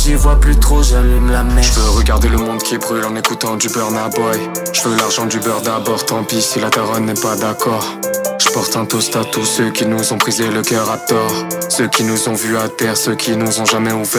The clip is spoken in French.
j'y vois plus trop, j'allume la mèche. Je veux regarder le monde qui brûle en écoutant du Burna Boy. Je veux l'argent du beurre d'abord, tant pis si la daronne n'est pas d'accord. Je porte un toast à tous ceux qui nous ont brisé le cœur à tort. Ceux qui nous ont vus à terre, ceux qui nous ont jamais ouvert